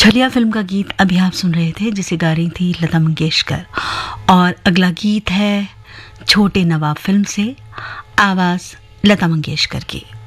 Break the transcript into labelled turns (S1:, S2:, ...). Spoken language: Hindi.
S1: छलिया फिल्म का गीत अभी आप सुन रहे थे, जिसे गा रही थी लता मंगेशकर। और अगला गीत है छोटे नवाब फिल्म से, आवाज लता मंगेशकर की।